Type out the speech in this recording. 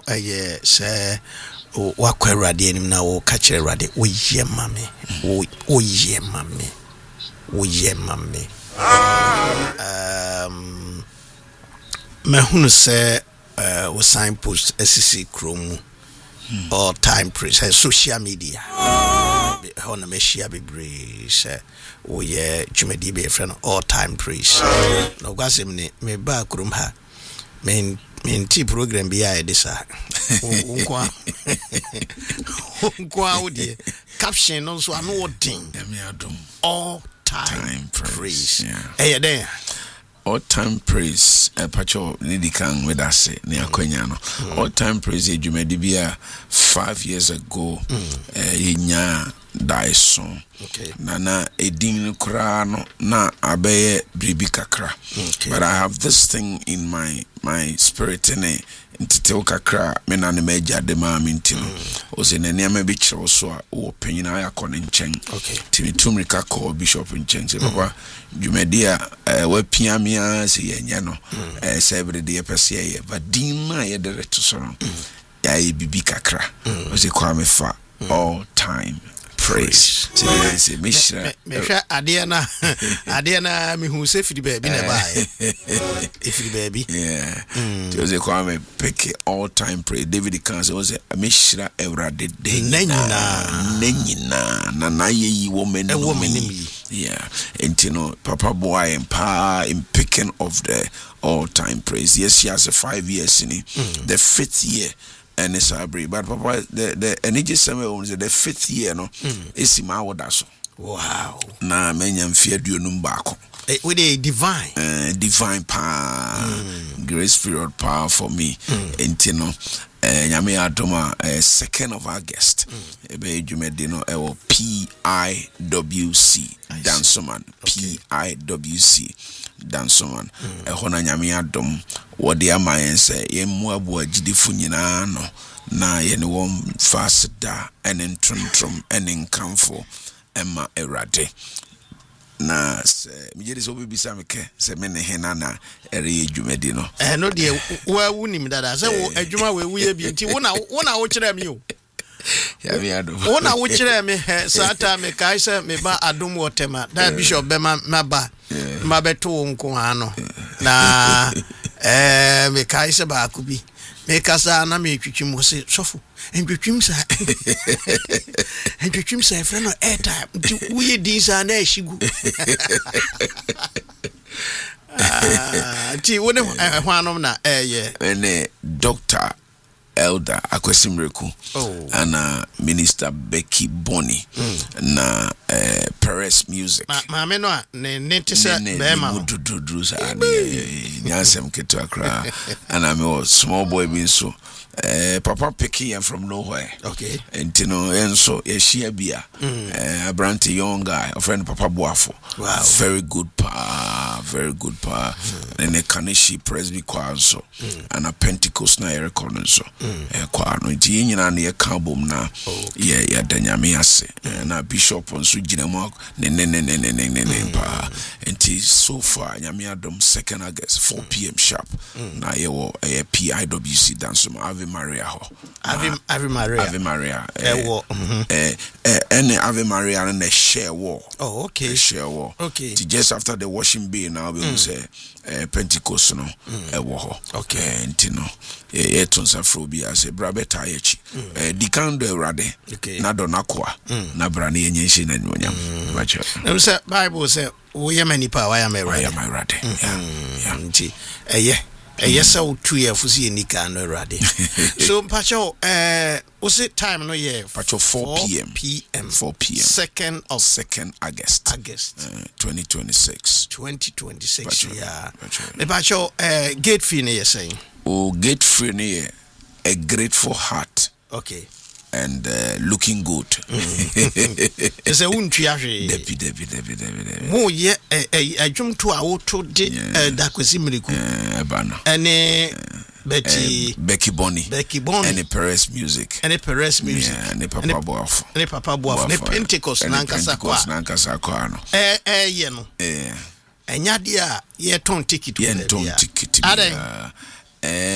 ɛyɛ sɛ wakɔ Awurade anim na wo ka kyerɛ Awurade woyɛ mame woyɛ mame mahunu sɛ wo signpost asisi kromu all time praise social media how na meshia bebre say woyɛ dwumadi be friend all time praise no kwasem ne me ba krom ha men ti program bi ya de sa unkwa wodi caption no so ano wodin all time praise den all time praise pacho lady kan with us ne akonya no all time praise edwumadi bia 5 years ago yenya daison na edin kra no na abeye bribi kakra but I have this thing in my spirit ne ntete kakra me na ne magya de ma mintino o se ne niam bi kire so a wo panyina yakọ ne nchen timi tumrika call bishop nchen se papa dwumadi a wapia me a se yenya no se everyday pese ye but din na ye de to so no ya e bibi kakra o se kwa me fa all time praise. See, me ade na me hu se fidi baby na bae. Fidi baby. Yeah. Jose Kwame pick all time praise. David can say was me shira Awurade de nanyina na ye woman yeah. And you know Papa boy and pa in picking of the all time praise. Yes, he has 5 years in it. The 5th year. And it's a break, but Papa, the energy summer owns the 5th year, no, it's in my order. Wow, na many fear do numbako. With a divine power, grace period power for me, and you know, Yami Adoma, 2nd of August, you made PIWC, Dansoman, PIWC. Dansoman ehona nyame adom wo de amayen se ye muabu agidifu nyina no na ye ne won fasda ene ntrontrom ene nkamfo ema Awurade na se mejede so bibisa meke se me ne hena na ere dwumadi no no de wa wunim dada se wo adwuma we wuye bi nti wona wo kire me o ya mi adom wona wo kire me sata me kai se me ba adom wotema da bishop be ma ba ma beto nko ano na me kai se ba akubi me kasa na me twitwim se sofo entwitwim sa friend no airtime wuye din sa na ehyigu ti wone hwanom na ene doctor Elder Akwesimreku and Minister Becky Bonnie na Perez Music. Mame no ne tese be ma dududusa nyasem keto akra and I'm small boy bin so Papa Picky and from nowhere. Okay. And you know, and so she bia a brand young guy, a friend Papa Boafo. Wow. Very good pa. And a Kanishi Presby choir so and a Pentecost na record so. Choir no yin and a carbom na yeah danyame ase and a bishop on so ginamo ne pa. And so far nyame adom 2nd August 4 p.m. sharp. Na ye wo a PIWC dance Ave Maria ho. Ave Maria. Any Ave Maria and a share war. Oh, okay. A share war. Okay. Just after the washing bay now we will say Pentecost no war. Okay. And you know, tons of phobia as a brabeta yechi. Dikando rade. Okay. Na donakwa. Na brani yenshi na nyonyam. Say Bible say we am any power I am a rade. Yeah. Yes, I 2 years for see Nika no ready. So, Pacho, what's it time? No, yeah, Pacho 4 p.m. 4 p.m. 2nd August 2026. 2026. Pacho, yeah. Pacho, gate fee, you're saying? Oh, gate free, a grateful heart. Okay. And looking good. It's a untriage. Debbie. More yeah, I jump to our to that was Imriku. And Becky Bonnie. And a Perez Music. And a Papa Boaf. And a Pentecost Nankasakwa. Yeno. And Yadia, ye ton ticket.